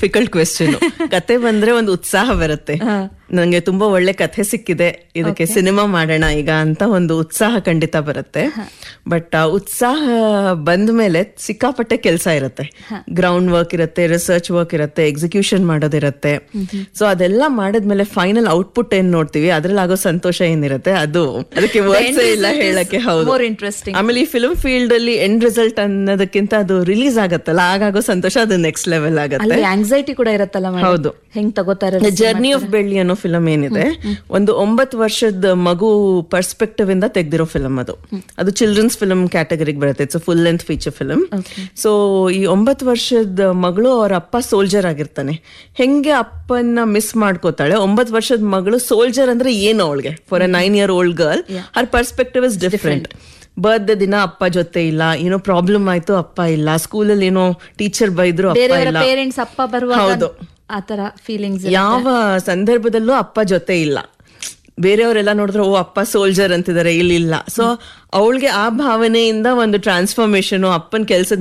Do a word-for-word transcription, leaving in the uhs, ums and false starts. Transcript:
Difficult question. ಕತೆ ಬಂದ್ರೆ ಒಂದು ಉತ್ಸಾಹ ಬರುತ್ತೆ, ನಂಗೆ ತುಂಬಾ ಒಳ್ಳೆ ಕಥೆ ಸಿಕ್ಕಿದೆ, ಇದಕ್ಕೆ ಸಿನಿಮಾ ಮಾಡೋಣ ಈಗ ಅಂತ ಒಂದು ಉತ್ಸಾಹ ಖಂಡಿತ ಬರುತ್ತೆ. ಬಟ್ ಆ ಉತ್ಸಾಹ ಬಂದ ಮೇಲೆ ಸಿಕ್ಕಾಪಟ್ಟೆ ಕೆಲಸ ಇರುತ್ತೆ, ಗ್ರೌಂಡ್ ವರ್ಕ್ ಇರುತ್ತೆ, ರಿಸರ್ಚ್ ವರ್ಕ್ ಇರುತ್ತೆ, ಎಕ್ಸಿಕ್ಯೂಷನ್ ಮಾಡೋದಿರುತ್ತೆ. ಸೊ ಅದೆಲ್ಲ ಮಾಡಿದ್ಮೇಲೆ ಫೈನಲ್ ಔಟ್ಪುಟ್ ಏನ್ ನೋಡ್ತೀವಿ ಅದ್ರಲ್ಲಿ ಆಗೋ ಸಂತೋಷ ಏನಿರುತ್ತೆ ಅದು ಅದಕ್ಕೆ ವರ್ಡ್ಸ್ ಇಲ್ಲ ಹೇಳಕ್ಕೆ. ಹೌದು, ಆಮೇಲೆ ಈ ಫಿಲ್ಮ್ ಫೀಲ್ಡ್ ಅಲ್ಲಿ ಎಂಡ್ ರಿಸಲ್ಟ್ ಅನ್ನೋದಕ್ಕಿಂತ ಅದು ರಿಲೀಸ್ ಆಗತ್ತಲ್ಲ, ಆಗಾಗೋ ಸಂತೋಷ ಅದು ನೆಕ್ಸ್ಟ್ ಲೆವೆಲ್ ಆಗುತ್ತೆ. ಆಂಗ್ಸೈಟಿ ಕೂಡ ಇರತ್ತಲ್ಲ, ಹೌದು. ಹೆಂಗ್ ತಗೋತಾರೆ. ಜರ್ನಿ ಆಫ್ ಬೆಳ್ಳಿ ಅನ್ನೋ ಫಿಲಮ್ ಏನಿದೆ, ಒಂದು ಒಂಬತ್ತು ವರ್ಷದ ಮಗು ಪರ್ಸ್ಪೆಕ್ಟಿವ್ ಇಂದ ತೆಗ್ದಿರೋ ಫಿಲಮ್ ಅದು. ಅದು ಚಿಲ್ಡ್ರನ್ಸ್ ಫಿಲ್ಮ್ ಕ್ಯಾಟಗರಿಗೆ ಬರುತ್ತೆ. It's full length feature film. So ಈ ಒಂಬತ್ತು ವರ್ಷದ ಮಗಳು ಅವ್ರ ಅಪ್ಪ ಸೋಲ್ಜರ್ ಆಗಿರ್ತಾನೆ, ಹೆಂಗೆ ಅಪ್ಪನ ಮಿಸ್ ಮಾಡ್ಕೋತಾಳೆ. ಒಂಬತ್ತು ವರ್ಷದ ಮಗಳು ಸೋಲ್ಜರ್ ಅಂದ್ರೆ ಏನು ಅವಳಿಗೆ, for a nine year old girl Har perspective is different. Birthday ದಿನ ಅಪ್ಪ ಜೊತೆ ಇಲ್ಲ, ಏನೋ ಪ್ರಾಬ್ಲಮ್ ಆಯ್ತು ಅಪ್ಪ ಇಲ್ಲ, ಸ್ಕೂಲಲ್ಲಿ ಏನೋ ಟೀಚರ್ ಬೈದ್ರು ಅಪ್ಪ ಇಲ್ಲ, ಪೇರೆಂಟ್ಸ್ ಅಪ್ಪ ಬರುವಾಗ ಹೌದು ಆತರ ಫೀಲಿಂಗ್ಸ್, ಯಾವ ಸಂದರ್ಭದಲ್ಲೂ ಅಪ್ಪ ಜೊತೆ ಇಲ್ಲ. ಬೇರೆಯವರೆಲ್ಲ ನೋಡಿದ್ರೆ ಓ ಅಪ್ಪ ಸೋಲ್ಜರ್ ಅಂತಿದ್ದಾರೆ, ಇಲ್ಲಿ ಇಲ್ಲ. ಸೊ ಅವಳಿಗೆ ಆ ಭಾವನೆಯಿಂದ ಒಂದು ಟ್ರಾನ್ಸ್ಫಾರ್ಮೇಶನ್, ಅಪ್ಪನ ಕೆಲಸದ